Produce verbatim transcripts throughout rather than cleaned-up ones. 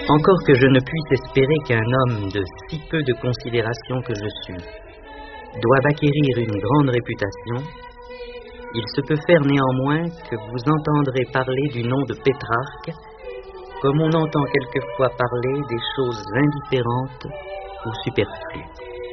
Encore que je ne puisse espérer qu'un homme de si peu de considération que je suis doive acquérir une grande réputation, il se peut faire néanmoins que vous entendrez parler du nom de Pétrarque, comme on entend quelquefois parler des choses indifférentes ou superflues.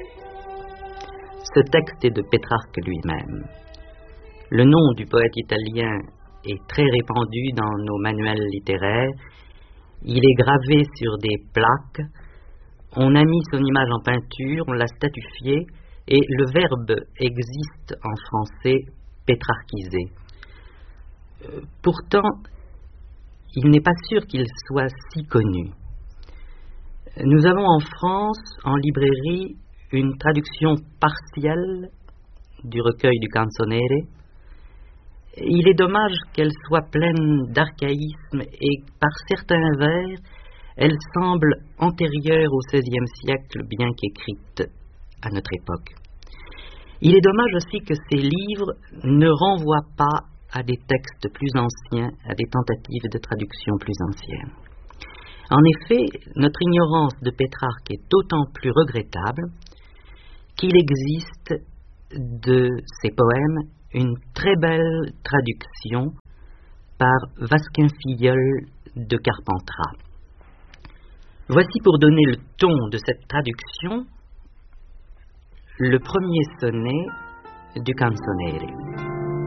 Ce texte est de Pétrarque lui-même. Le nom du poète italien est très répandu dans nos manuels littéraires. Il est gravé sur des plaques, on a mis son image en peinture, on l'a statufié, et le verbe existe en français, pétrarchiser. Euh, pourtant, il n'est pas sûr qu'il soit si connu. Nous avons en France, en librairie, une traduction partielle du recueil du Canzonere. Il est dommage qu'elle soit pleine d'archaïsme et, par certains vers, elle semble antérieure au seizième siècle, bien qu'écrite à notre époque. Il est dommage aussi que ces livres ne renvoient pas à des textes plus anciens, à des tentatives de traduction plus anciennes. En effet, notre ignorance de Pétrarque est d'autant plus regrettable qu'il existe de ses poèmes une très belle traduction par Vasquin Filleul de Carpentras. Voici, pour donner le ton de cette traduction, le premier sonnet du Canzonere.